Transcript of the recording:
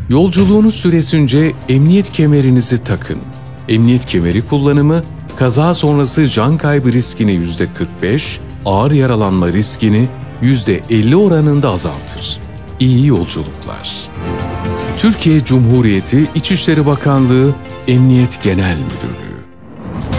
Yolculuğunuz süresince emniyet kemerinizi takın. Emniyet kemeri kullanımı, kaza sonrası can kaybı riskini %45, ağır yaralanma riskini %50 oranında azaltır. İyi yolculuklar. Türkiye Cumhuriyeti İçişleri Bakanlığı Emniyet Genel Müdürlüğü